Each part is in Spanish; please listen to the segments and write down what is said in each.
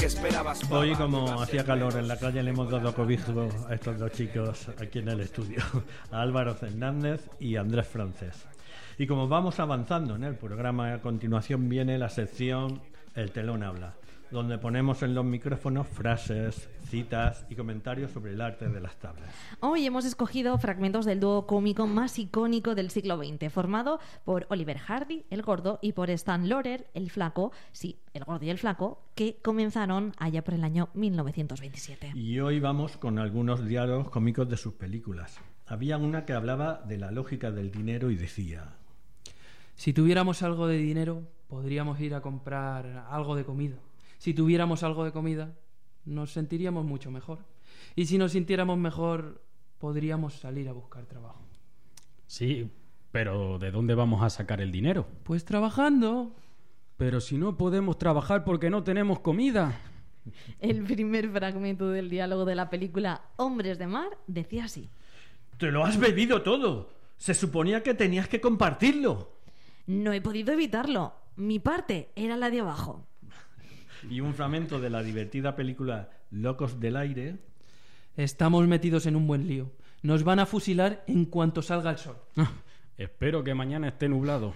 que esperabas. Hoy, como hacía calor en la calle, le hemos dado cobijo a estos dos chicos aquí en el estudio, a Álvaro Fernández y Andrés Francés. Y como vamos avanzando en el programa, a continuación viene la sección El telón habla, donde ponemos en los micrófonos frases, citas y comentarios sobre el arte de las tablas. Hoy hemos escogido fragmentos del dúo cómico más icónico del siglo XX, formado por Oliver Hardy, el gordo, y por Stan Laurel, el flaco, sí, el gordo y el flaco, que comenzaron allá por el año 1927. Y hoy vamos con algunos diálogos cómicos de sus películas. Había una que hablaba de la lógica del dinero y decía: si tuviéramos algo de dinero, podríamos ir a comprar algo de comida. Si tuviéramos algo de comida, nos sentiríamos mucho mejor. Y si nos sintiéramos mejor, podríamos salir a buscar trabajo. Sí, pero ¿de dónde vamos a sacar el dinero? Pues trabajando. Pero si no podemos trabajar porque no tenemos comida. El primer fragmento del diálogo de la película Hombres de Mar decía así: ¡te lo has bebido todo! Se suponía que tenías que compartirlo. No he podido evitarlo. Mi parte era la de abajo. Y un fragmento de la divertida película Locos del Aire: estamos metidos en un buen lío. Nos van a fusilar en cuanto salga el sol. Espero que mañana esté nublado.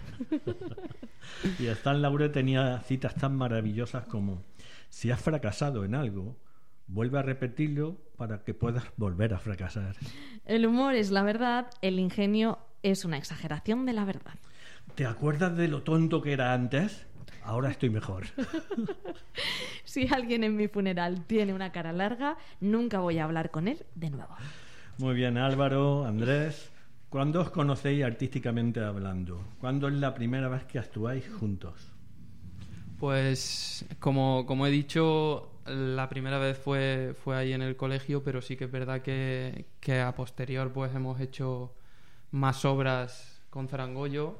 Y Stan Laurel tenía citas tan maravillosas como: si has fracasado en algo, vuelve a repetirlo para que puedas volver a fracasar. El humor es la verdad, el ingenio es una exageración de la verdad. ¿Te acuerdas de lo tonto que era antes? Ahora estoy mejor. Si alguien en mi funeral tiene una cara larga, nunca voy a hablar con él de nuevo. Muy bien, Álvaro, Andrés. ¿Cuándo os conocéis artísticamente hablando? ¿Cuándo es la primera vez que actuáis juntos? Pues como he dicho, la primera vez fue ahí en el colegio, pero sí que es verdad que a posterior pues hemos hecho más obras con Zarangollo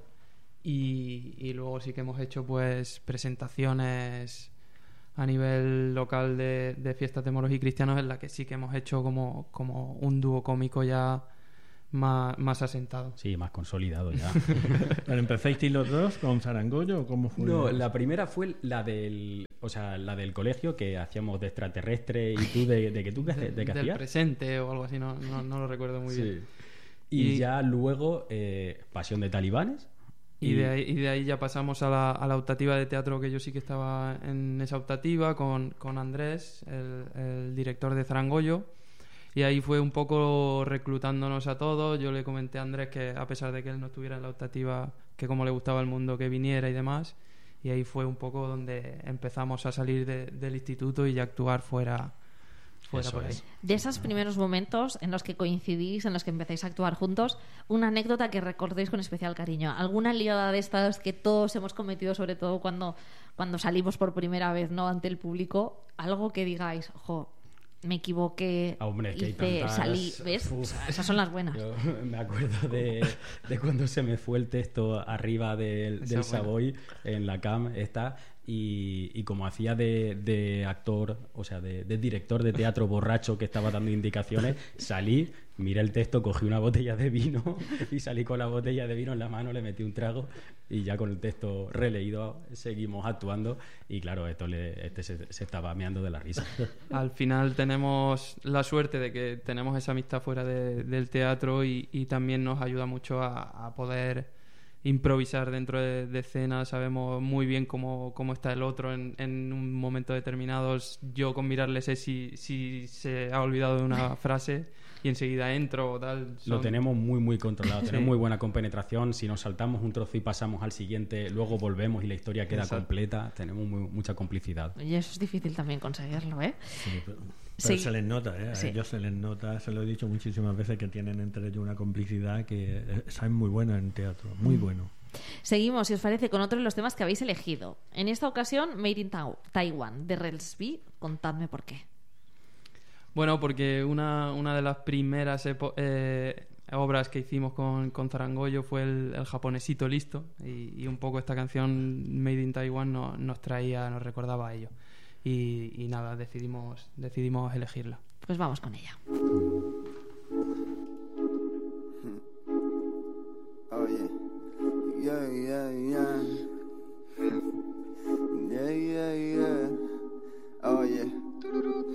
y luego sí que hemos hecho pues presentaciones a nivel local de fiestas de moros y cristianos, en la que sí que hemos hecho como un dúo cómico ya más asentado. Sí, más consolidado ya. ¿Pero empezasteis los dos con Zarangollo o cómo fue? No, la primera fue la del colegio, que hacíamos de extraterrestre, y tú de que tú de qué del hacías. presente o algo así, no lo recuerdo muy bien. Y ya luego Pasión de Talibanes. Y de ahí ya pasamos a la optativa de teatro, que yo sí que estaba en esa optativa con Andrés, el director de Zarangollo. Y ahí fue un poco reclutándonos a todos. Yo le comenté a Andrés que, a pesar de que él no estuviera en la optativa, que como le gustaba el mundo, que viniera y demás. Y ahí fue un poco donde empezamos a salir del instituto y ya actuar fuera por ahí. De esos primeros momentos en los que coincidís, en los que empezáis a actuar juntos, una anécdota que recordéis con especial cariño. ¿Alguna liada de estas que todos hemos cometido, sobre todo cuando salimos por primera vez, ¿no?, ante el público? Algo que digáis: jo, me equivoqué, hombre, que hice, tantas... salí, ¿ves? O sea, esas son las buenas. Yo me acuerdo de cuando se me fue el texto arriba del Savoy en la cam esta, y como hacía de actor, o sea, de director de teatro borracho que estaba dando indicaciones, salí, miré el texto, cogí una botella de vino y salí con la botella de vino en la mano, le metí un trago y ya con el texto releído seguimos actuando. Y claro, se estaba meando de la risa. Al final tenemos la suerte de que tenemos esa amistad fuera del teatro y también nos ayuda mucho a poder improvisar dentro de escena. Sabemos muy bien cómo está el otro en un momento determinado. Yo con mirarle sé si se ha olvidado de una frase y enseguida entro o tal. Lo tenemos muy muy controlado, Sí. tenemos muy buena compenetración. Si nos saltamos un trozo y pasamos al siguiente, luego volvemos y la historia queda Exacto. completa. Tenemos mucha complicidad. Y eso es difícil también conseguirlo, ¿eh? Sí, pero Sí. se les nota, ¿eh? A Sí. ellos se les nota, se lo he dicho muchísimas veces, que tienen entre ellos una complicidad que saben muy buena en teatro, muy bueno. Seguimos, si os parece, con otro de los temas que habéis elegido. En esta ocasión, Made in Taiwan, de Relsby. Contadme por qué. Bueno, porque una de las primeras obras que hicimos con Zarangollo fue el japonesito listo, y un poco esta canción Made in Taiwan nos recordaba a ello. Y nada, decidimos elegirla. Pues vamos con ella. Oh yeah. Yeah, yeah, yeah. Yeah, yeah, yeah. Oh yeah.